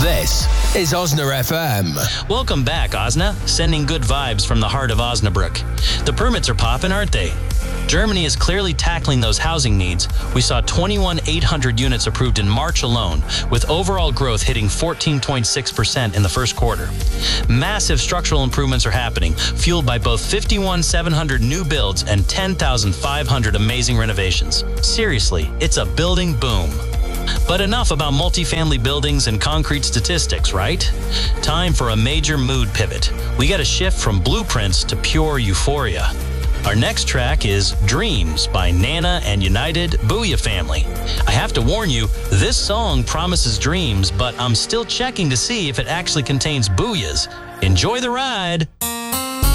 This is Osna FM. Welcome back, Osna. Sending good vibes from the heart of Osnabrück. The permits are popping, aren't they? Germany is clearly tackling those housing needs. We saw 21,800 units approved in March alone, with overall growth hitting 14.6% in the first quarter. Massive structural improvements are happening, fueled by both 51,700 new builds and 10,500 amazing renovations. Seriously, it's a building boom. But enough about multifamily buildings and concrete statistics, right? Time for a major mood pivot. We got to shift from blueprints to pure euphoria. Our next track is Dreams by Nana and United Booyah Family. I have to warn you, this song promises dreams, but I'm still checking to see if it actually contains booyahs. Enjoy the ride.